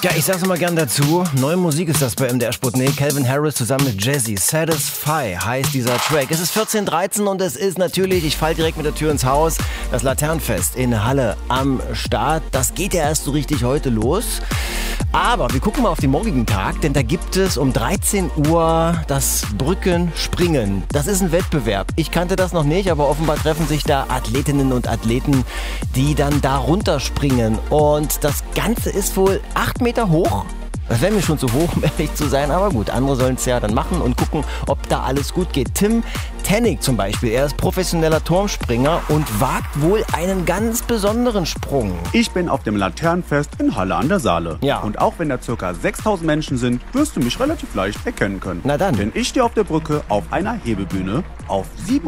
Ja, ich sag's immer gern dazu. Neue Musik ist das bei MDR Sputnik. Calvin Harris zusammen mit Jazzy. Satisfy heißt dieser Track. Es ist 14:13 und es ist natürlich, ich fall direkt mit der Tür ins Haus, das Laternenfest in Halle am Start. Das geht ja erst so richtig heute los. Aber wir gucken mal auf den morgigen Tag, denn da gibt es um 13 Uhr das Brückenspringen. Das ist ein Wettbewerb. Ich kannte das noch nicht, aber offenbar treffen sich da Athletinnen und Athleten, die dann da runterspringen. Und das Ganze ist wohl 8 Meter hoch. Das wäre mir schon zu hoch, um ehrlich zu sein. Aber gut, andere sollen es ja dann machen und gucken, ob da alles gut geht. Tim Tennig zum Beispiel, er ist professioneller Turmspringer und wagt wohl einen ganz besonderen Sprung. Ich bin auf dem Laternenfest in Halle an der Saale. Ja. Und auch wenn da ca. 6000 Menschen sind, wirst du mich relativ leicht erkennen können. Na dann. Denn ich stehe auf der Brücke auf einer Hebebühne auf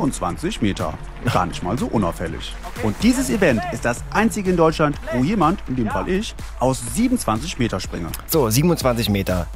27 Meter. Gar nicht mal so unauffällig. Und dieses Event ist das einzige in Deutschland, wo jemand, in dem Fall ich, aus 27 Meter springe. So, 27 Meter,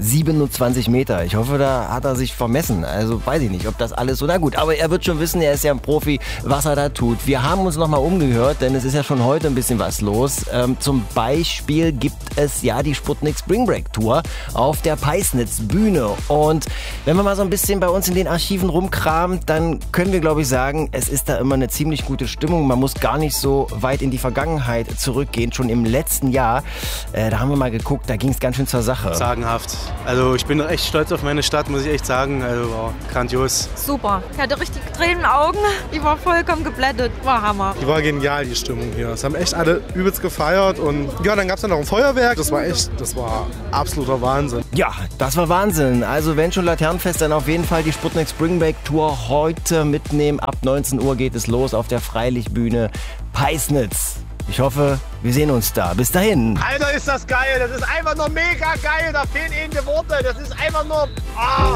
27 Meter. Ich hoffe, da hat er sich vermessen. Also weiß ich nicht, ob das alles so... Na gut, aber er wird schon wissen, er ist ja ein Profi, was er da tut. Wir haben uns nochmal umgehört, denn es ist ja schon heute ein bisschen was los. Zum Beispiel gibt es ja die Sputnik Spring Break Tour auf der Peisnitz Bühne. Und wenn man mal so ein bisschen bei uns in den Archiven rumkramt, dann können wir, glaube ich, sagen, es ist da immer eine ziemlich gute Stimmung. Man muss gar nicht so weit in die Vergangenheit zurückgehen. Schon im letzten Jahr, da haben wir mal geguckt, da ging es ganz schön zur Sache. Sagenhaft. Also ich bin echt stolz auf meine Stadt, muss ich echt sagen. Also war grandios. Super. Ich hatte richtig Tränen in den Augen. Ich war vollkommen geblättet. War Hammer. Die war genial, die Stimmung hier. Es haben echt alle übelst gefeiert. Und ja, dann gab es dann noch ein Feuerwerk. Das war absoluter Wahnsinn. Ja, das war Wahnsinn. Also wenn schon Laternenfest, dann auf jeden Fall die Sputnik Spring Break Tour heute mitnehmen. Ab 19 Uhr geht es los auf der Freilichtbühne Peisnitz. Ich hoffe, wir sehen uns da. Bis dahin. Alter, ist das geil. Das ist einfach nur mega geil. Da fehlen eben die Worte. Das ist einfach nur... Ah.